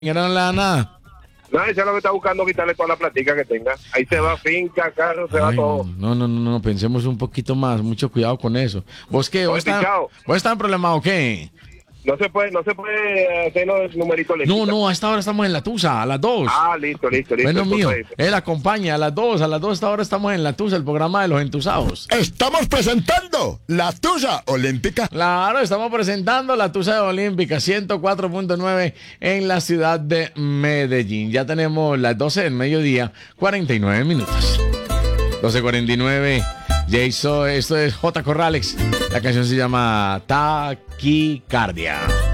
no le da nada. No, ese es lo que está buscando, quitarle toda la platica que tenga. Ahí se va finca, carro, se va Ay, todo. no, pensemos un poquito más, mucho cuidado con eso. ¿Vos qué? Oye, Pichao, ¿Vos estás en problema o qué? no se puede hacer los numeritos lejos. No, a esta hora estamos en la Tusa, a las 2. Ah, listo. Bueno, mío, Perfecto. él acompaña a las 2 esta hora estamos en la Tusa, el programa de los entusados. Estamos presentando la Tusa Olímpica. Claro, estamos presentando la Tusa Olímpica 104.9 en la ciudad de Medellín. Ya tenemos las 12 del mediodía, 49 minutos. 12:49. Jason, esto es J. Corrales. La canción se llama Taquicardia.